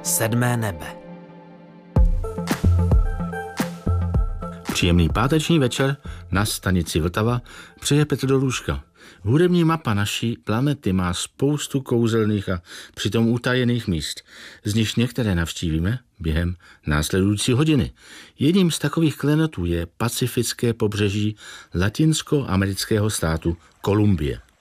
Sedmé nebe. Příjemný páteční večer na stanici Vltava přeje Petr Dolůžka. Hudební mapa naší planety má spoustu kouzelných a přitom utajených míst, z nichž některé navštívíme během následující hodiny. Jedním z takových klenotů je pacifické pobřeží latinskoamerického státu Kolumbie.